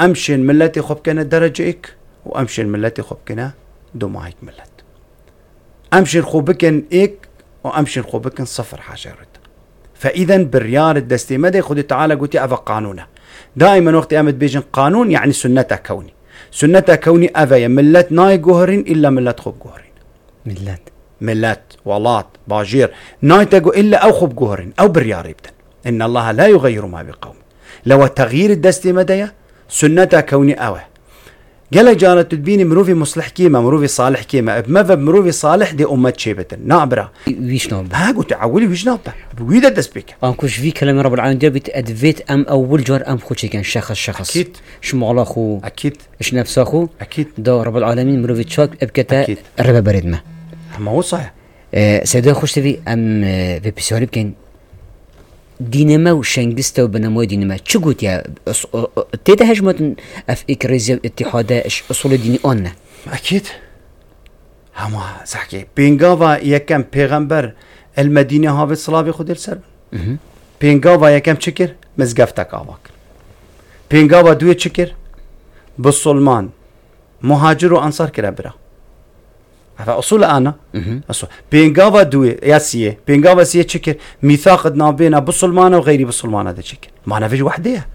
امشن ملتي خب كنا درجئك وامشن ملتي خب كنا دمايك ملت امشن خوبكن ايك وامشن خوبكن صفر حاشرت. فاذا بالريار الدستي مدى خذ تعالى قلتي افا قانونه دائما وقت امد بيجن قانون يعني سنته كوني سنته كوني افا ملت ناي جوهرين الا ملت خب جوهرين ملت والات باجير ناي تقو الا او خب جوهرين او بالريار يبدن ان الله لا يغير ما بقوم لو تغيير الدستي مدى سنته كوني اوه قال جارة تدبيني مروفي مصلح كيما مروفي صالح كيما بمذهب مروفي صالح دي أمة شيبة نابرة ويش نابرة ها قلت عولي ويش نابرة بويدا دسبيك أنكوش في كلام رب العالمين ده بتأدفيت أم أول جار أم خو كان شخص أكيد شمعلا خو أكيد إيش نفس أخو أكيد ده رب العالمين مروفي تشاك أبكتا الربا برد ما هو صحيح سيدا خوش تبي أم في بسالب كان دينما وشنغستا وبنمو دينما شو قلت يا تيتا هجمة اف اكريزيا اتحاد اصول ديني اون اكيد هما صحكي بينغافا يكم پیغمبر المدينه هاف صلاه خود السر بينغافا يكم شكر مزقفتك اواك بينغافا دوي شكر بالسلمان مهاجر وانصار كربرا فأصول أنا أصول بينغافا دوي ياسية بينغافا سية شكر ميثاق نابينا بسلمانة وغيري بسلمانة ده شكر ما نفيش وحديها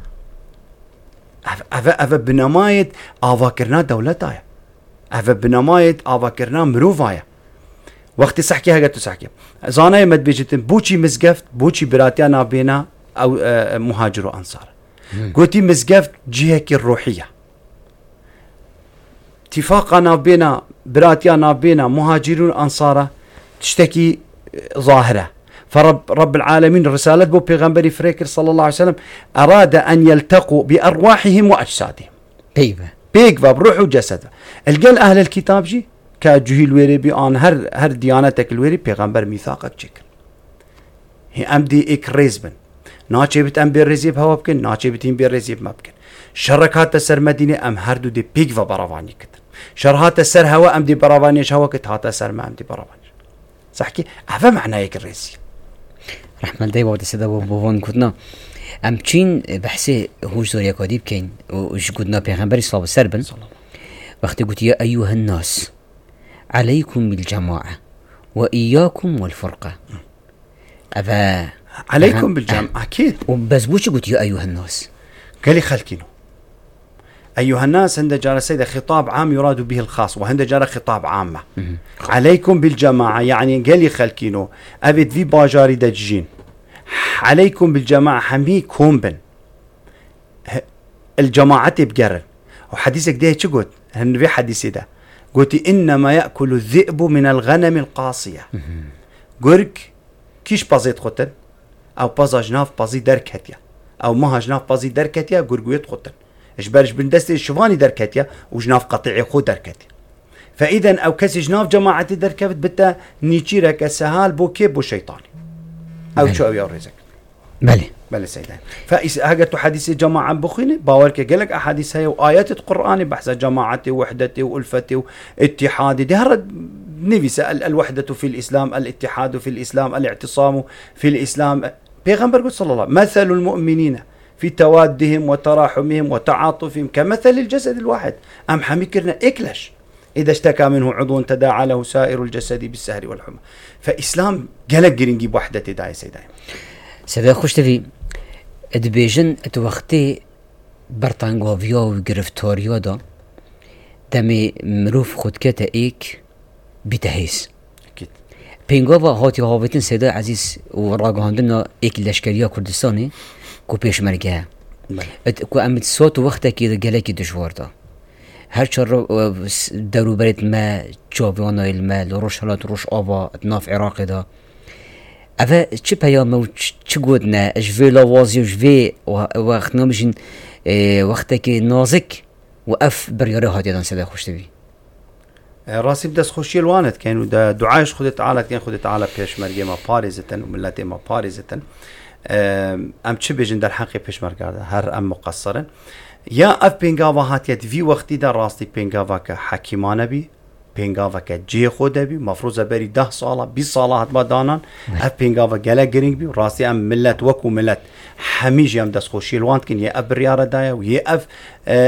أفا بنماية آفاكرنا دولتايا أفا بنماية آفاكرنا مروفايا وقت سحكيها قلت سحكي زانا يمد بيجتن بوشي مزقفت بوشي براتيا نابينا أو مهاجر وأنصار قلتي مزقفت جهك الروحية اتفاقنا بين براتيانا بين مهاجرون أنصاره تشتكي ظاهرة فرب العالمين رسالة بو بيغمبري فريكر صلى الله عليه وسلم أراد أن يلتقوا بأرواحهم وأجسادهم بيقفا بروح وجسد القل أهل الكتاب جي كاجوهي الويري بيان هر ديانتك الويري بيغمبر ميثاقك شكل هي أمدي إك ريزبن ناچه بت ام بيرزيب هوا بكن ناچه بتين بيرزيب ما بكن شركات السر مدينة ام هردو دي بيقفا براواني كتر شرهات السر هوا ام دي براوانيش هوا كت هات السر ما ام دي براوانيش صحكي هذا معناه يك الرزي رحمة الله وعد سيدا بوفون كتنا ام تشين بحثي هوش زوريا كوديب كين وش قدنا بيغمبري صلى الله عليه وسلم وقت قلت يا أيها الناس عليكم بالجماعة وإياكم والفرقة أبا عليكم بالجماعة أكيد وبس بوش قلت يا أيها الناس قال لي خلكينو أيها الناس عند جار السيدة خطاب عام يراد به الخاص وعند جار خطاب عامة عليكم بالجماعة يعني قال لي خلكينو أبد في باجاري دجين عليكم بالجماعة حمي كومبن الجماعة بقرن وحديثك ده شو قلت هنبي حديثي ده قلت إنما يأكل الذئب من الغنم القاصية قرك كيش بازيت قتل أو بازا جناف بازي دركتيا أو مها جناف بازي دركتيا قرقويت قتل إيش برش بندست الشواني دركتيا وجناف قطيعي خو دركتيا فإذا أو كسي جناف جماعة دركبت بتا نيشيرك السهال بو كيب بو شيطاني أو شو أبي أوريزك بلى سيدان فهجت حديث جماعة بخينة باورك قالك أحاديث هي وآيات القرآن بحث جماعتي ووحدتي وألفتي واتحادي ده هرد نبي الوحدة في الإسلام الاتحاد في الإسلام الاعتصام في الإسلام بيغمبر قلت صلى الله عليه وسلم مثل المؤمنين في توادهم وتراحمهم وتعاطفهم كمثل الجسد الواحد أم حميكرنا إكلش إذا اشتكى منه عضو تداعى له سائر الجسد بالسهر والحمى فإسلام قالك جرينجي بوحدتي داي سيدان سيدا خوش تفي ادبيجن اتوقتي برطانغوفيا وغرفتوريا دا دمي مروف خود كتا ايك بتهيس أكيد بينغوفا هاتي هاوتين سيدا عزيز وراغاندنا ايك لشكريا كردستاني كو بيش مرقها كو امت صوت وقتا كده قالكي دجوار دا هر شر دارو بريت ما جاوبانا المال روش هلات روش آبا ناف عراقي دا أفا چه پیامه و چه گودنه اجوه لوازی و جوه وقت نامشین وقتی که نازک و اف بریاره هاتی دان سده خوشته بی راسي بدس خوشي الوانت كانوا دعايش خد تعالى كان خد تعالى بيش مرقي ما باريزتن وملاتي ما باريزتن ام چه بيجن در حقي بيش مرقاده هر ام مقصرن يا اف بينغاوا هاتيت في وقتي در راستي بينغاوا كحكيمانه بي بينغاوا كجي خود بي مفروض بري 10 ساله 20 ساله هات بدانان اف بينغاوا جلا جرينج بي راسي ام ملت وكو ملت حميج يم دس خوشي الوانت كن يا اب رياره دايا ويا اف